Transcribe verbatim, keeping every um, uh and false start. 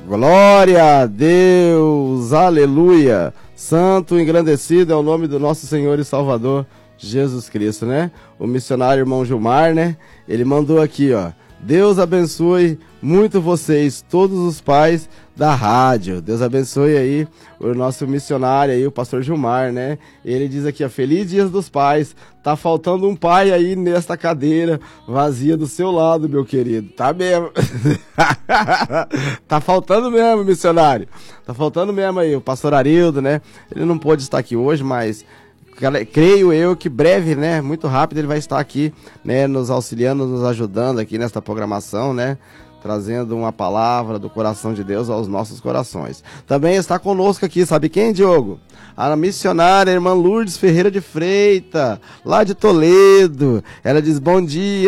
Glória a Deus, aleluia. Santo, engrandecido é o nome do nosso Senhor e Salvador Jesus Cristo, né? O missionário irmão Gilmar, né? Ele mandou aqui, ó. Deus abençoe muito vocês, todos os pais da rádio. Deus abençoe aí o nosso missionário aí, o pastor Gilmar, né? Ele diz aqui, ó, feliz dias dos pais. Tá faltando um pai aí nesta cadeira vazia do seu lado, meu querido. Tá mesmo. Tá faltando mesmo, missionário. Tá faltando mesmo aí o pastor Arildo, né? Ele não pôde estar aqui hoje, mas creio eu que breve, né, muito rápido ele vai estar aqui, né, nos auxiliando, nos ajudando aqui nesta programação, né, trazendo uma palavra do coração de Deus aos nossos corações. Também está conosco aqui, sabe quem, Diogo? A missionária, a irmã Lourdes Ferreira de Freitas, lá de Toledo. Ela diz, bom dia.